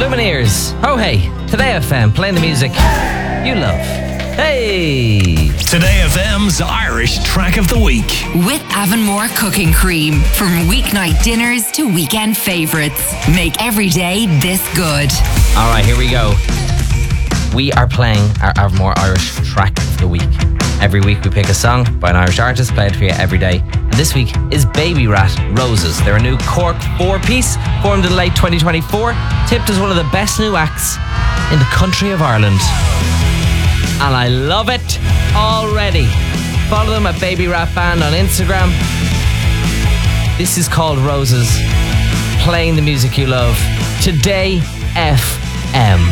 Lumineers. Oh hey, Today FM, playing the music you love. Hey! Today FM's Irish Track of the Week. With Avonmore Cooking Cream. From weeknight dinners to weekend favourites. Make every day this good. Alright, here we go. We are playing our Avonmore Irish Track of the Week. Every week we pick a song by an Irish artist, play it for you every day. And this week is Baby Rat Roses. They're a new Cork 4-piece, formed in late 2024, tipped as one of the best new acts in the country of Ireland. And I love it already. Follow them at Baby Rat Band on Instagram. This is called Roses, playing the music you love. Today FM.